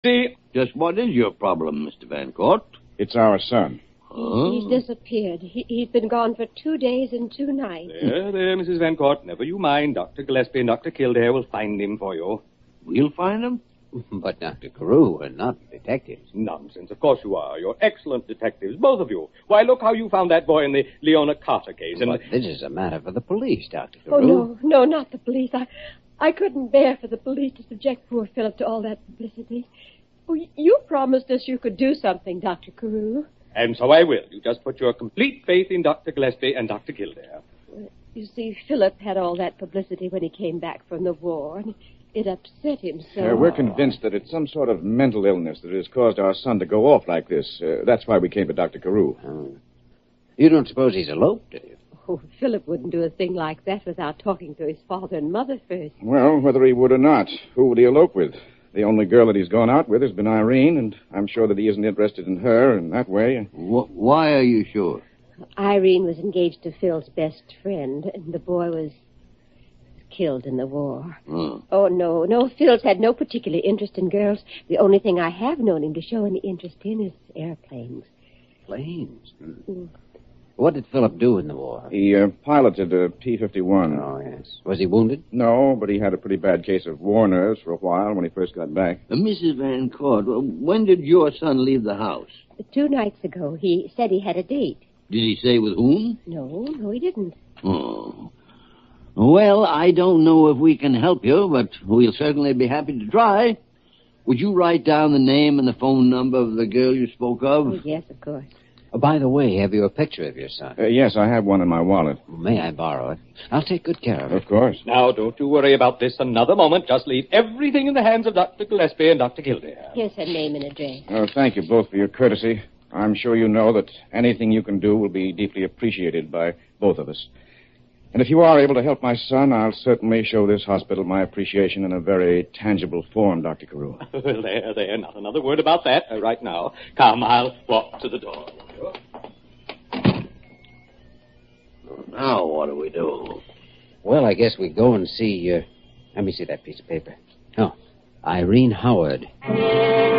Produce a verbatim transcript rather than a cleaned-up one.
See? Just what is your problem, Mister Van Court? It's our son. Huh? He's disappeared. He, he's been gone for two days and two nights. There, there, Missus Van Court. Never you mind. Doctor Gillespie and Doctor Kildare will find him for you. We'll find him? But, Doctor Carew, we're not detectives. Nonsense. Of course you are. You're excellent detectives, both of you. Why, look how you found that boy in the Leona Carter case. And But this is a matter for the police, Doctor Oh, Carew. no, no, not the police. I, I couldn't bear for the police to subject poor Philip to all that publicity. Oh, you promised us you could do something, Doctor Carew. And so I will. You just put your complete faith in Doctor Gillespie and Doctor Kildare. You see, Philip had all that publicity when he came back from the war, and it upset him so. Uh, we're convinced that it's some sort of mental illness that has caused our son to go off like this. Uh, that's why we came to Doctor Carew. Oh. You don't suppose he's eloped, do you? Oh, Philip wouldn't do a thing like that without talking to his father and mother first. Well, whether he would or not, who would he elope with? The only girl that he's gone out with has been Irene, and I'm sure that he isn't interested in her in that way. Wh- why are you sure? Irene was engaged to Phil's best friend, and the boy was killed in the war. Oh. Oh, no, no, Phil's had no particular interest in girls. The only thing I have known him to show any interest in is airplanes. Planes? Mm. What did Philip do in the war? He uh, piloted a P fifty-one. Oh, yes. Was he wounded? No, but he had a pretty bad case of war nerves for a while when he first got back. Uh, Missus Van Court, uh, when did your son leave the house? Two nights ago, he said he had a date. Did he say with whom? No, no, he didn't. Oh. Well, I don't know if we can help you, but we'll certainly be happy to try. Would you write down the name and the phone number of the girl you spoke of? Oh, yes, of course. Oh, by the way, have you a picture of your son? Uh, yes, I have one in my wallet. May I borrow it? I'll take good care of it. Of course. Now, don't you worry about this another moment. Just leave everything in the hands of Doctor Gillespie and Doctor Kildare. Here's her name and address. Uh, thank you both for your courtesy. I'm sure you know that anything you can do will be deeply appreciated by both of us. And if you are able to help my son, I'll certainly show this hospital my appreciation in a very tangible form, Doctor Carew. Well, there, there. Not another word about that uh, right now. Come, I'll walk to the door. Now what do we do? Well, I guess we go and see, uh, let me see that piece of paper. Oh, Irene Howard.